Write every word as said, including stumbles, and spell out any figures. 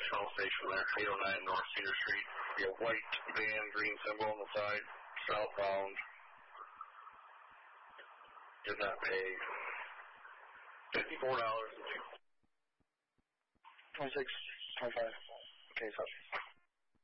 Shell station there, eight oh nine North Cedar Street. Be a white van, green symbol on the side, southbound. Did not pay fifty-four dollars and two. twenty-six, twenty-five. Okay, so.